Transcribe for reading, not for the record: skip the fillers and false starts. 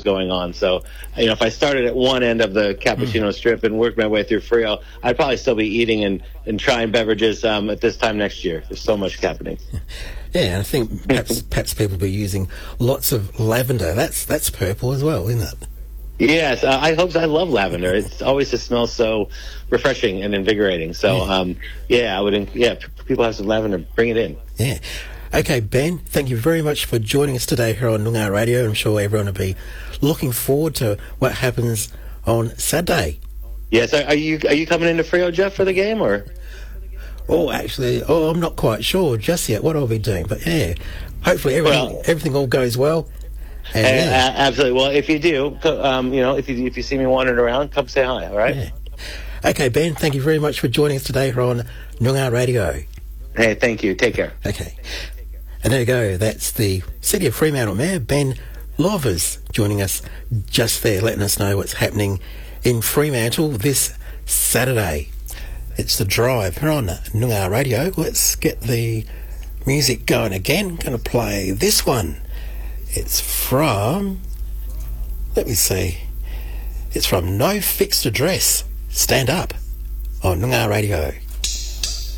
going on. So, if I started at one end of the cappuccino strip and worked my way through Frio, I'd probably still be eating and trying beverages at this time next year. There's so much happening. Yeah, and I think perhaps people will be using lots of lavender. That's purple as well, isn't it? Yes, I hope so. I love lavender. It always just smells so refreshing and invigorating. So, I would. If people have some lavender, bring it in. Yeah. Okay, Ben, thank you very much for joining us today here on Noongar Radio. I'm sure everyone will be looking forward to what happens on Saturday. Yes, are you coming into Frio, Jeff, for the game, or? I'm not quite sure just yet what I'll be doing, but yeah, hopefully everything all goes well. Absolutely. Well, if you do, if you see me wandering around, come say hi. All right. Yeah. Okay, Ben, thank you very much for joining us today here on Noongar Radio. Hey, thank you. Take care. Okay. And there you go. That's the City of Fremantle Mayor, Ben Lovers, joining us just there, letting us know what's happening in Fremantle this Saturday. It's The Drive here on Noongar Radio. Let's get the music going again. Going to play this one. It's from, it's from No Fixed Address. Stand Up on Noongar Radio.